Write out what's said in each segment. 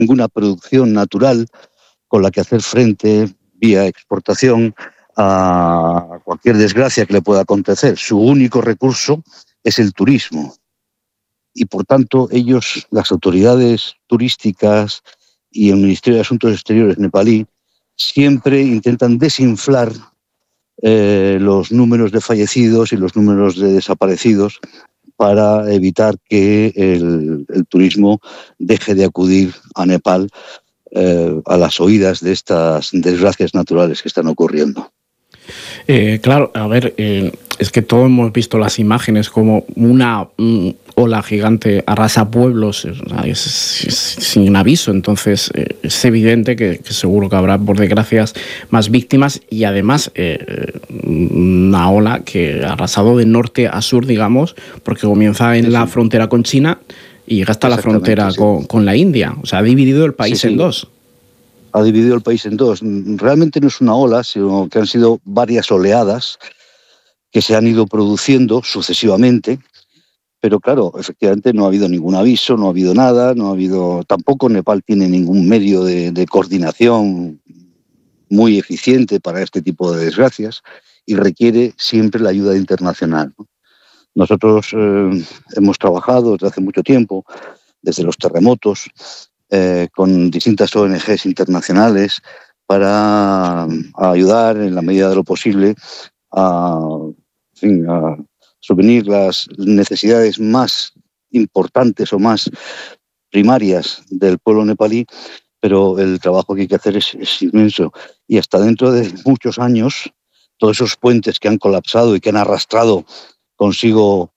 ninguna producción natural con la que hacer frente vía exportación a cualquier desgracia que le pueda acontecer. Su único recurso es el turismo. Y por tanto, ellos, las autoridades turísticas y el Ministerio de Asuntos Exteriores nepalí, siempre intentan desinflar los números de fallecidos y los números de desaparecidos para evitar que el turismo deje de acudir a Nepal a las oídas de estas desgracias naturales que están ocurriendo. Claro, a ver, es que todos hemos visto las imágenes como una ola gigante arrasa pueblos, sin aviso. Entonces es evidente que seguro que habrá, por desgracia, más víctimas, y además una ola que ha arrasado de norte a sur, digamos, porque comienza en la frontera con China y llega hasta la frontera con la India. O sea, ha dividido el país en dos. Ha dividido el país en dos. Realmente no es una ola, sino que han sido varias oleadas que se han ido produciendo sucesivamente, pero claro, efectivamente no ha habido ningún aviso, no ha habido nada, tampoco Nepal tiene ningún medio de coordinación muy eficiente para este tipo de desgracias y requiere siempre la ayuda internacional. Nosotros hemos trabajado desde hace mucho tiempo, desde los terremotos, con distintas ONGs internacionales para ayudar en la medida de lo posible a subvenir las necesidades más importantes o más primarias del pueblo nepalí, pero el trabajo que hay que hacer es inmenso. Y hasta dentro de muchos años, todos esos puentes que han colapsado y que han arrastrado consigo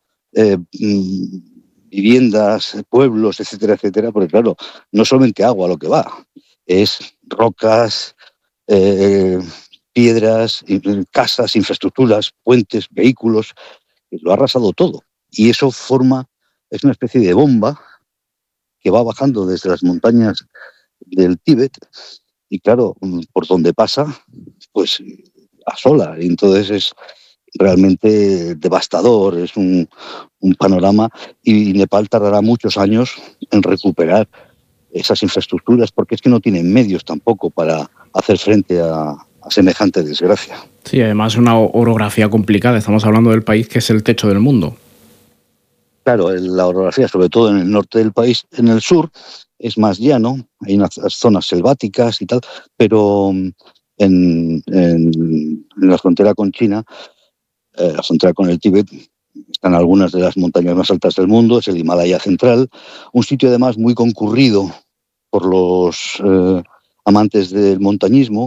viviendas, pueblos, etcétera, etcétera, porque claro, no solamente agua lo que va, es rocas, piedras, casas, infraestructuras, puentes, vehículos, lo ha arrasado todo. Y eso es una especie de bomba que va bajando desde las montañas del Tíbet y claro, por donde pasa, pues asola. Y entonces es realmente devastador, es un panorama, y Nepal tardará muchos años en recuperar esas infraestructuras porque es que no tienen medios tampoco para hacer frente a semejante desgracia. Sí, además es una orografía complicada, estamos hablando del país que es el techo del mundo. Claro, la orografía, sobre todo en el norte del país, en el sur es más llano, hay unas zonas selváticas y tal, pero en la frontera con China, la frontera con el Tíbet, están algunas de las montañas más altas del mundo, es el Himalaya central, un sitio además muy concurrido por los amantes del montañismo,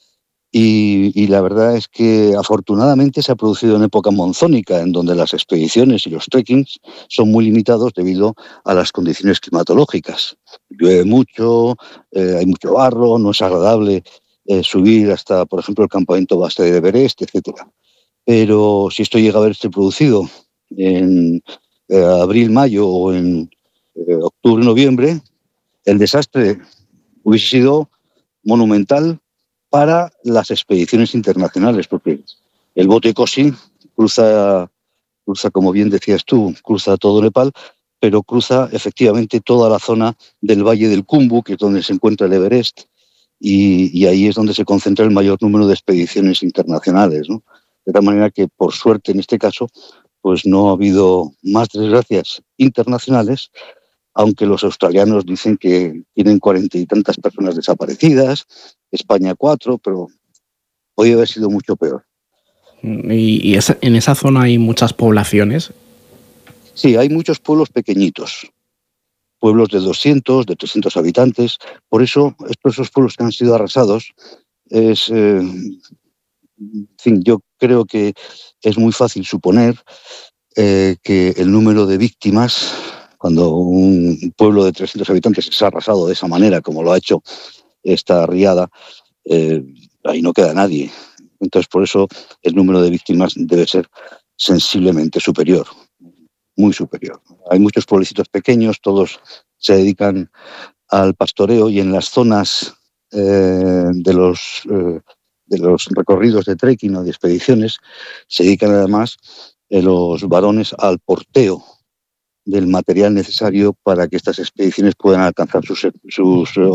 y la verdad es que afortunadamente se ha producido en época monzónica, en donde las expediciones y los trekkings son muy limitados debido a las condiciones climatológicas. Llueve mucho, hay mucho barro, no es agradable subir hasta, por ejemplo, el campamento base de Everest, etcétera. Pero si esto llega a haberse producido en abril, mayo o en octubre, noviembre, el desastre hubiese sido monumental para las expediciones internacionales, porque el bote Kosi cruza, como bien decías tú, cruza todo Nepal, pero cruza efectivamente toda la zona del Valle del Khumbu, que es donde se encuentra el Everest, y ahí es donde se concentra el mayor número de expediciones internacionales, ¿no? De tal manera que, por suerte, en este caso, pues no ha habido más desgracias internacionales, aunque los australianos dicen que tienen 40 y tantas personas desaparecidas, España 4, pero podría haber sido mucho peor. ¿Y en esa zona hay muchas poblaciones? Sí, hay muchos pueblos pequeñitos, pueblos de 200, de 300 habitantes. Por eso, esos pueblos que han sido arrasados, en fin, yo creo que es muy fácil suponer que el número de víctimas, cuando un pueblo de 300 habitantes es arrasado de esa manera, como lo ha hecho esta riada, ahí no queda nadie. Entonces, por eso el número de víctimas debe ser sensiblemente superior, muy superior. Hay muchos pueblecitos pequeños, todos se dedican al pastoreo, y en las zonas de los recorridos de trekking o de expediciones se dedican además los varones al porteo del material necesario para que estas expediciones puedan alcanzar sus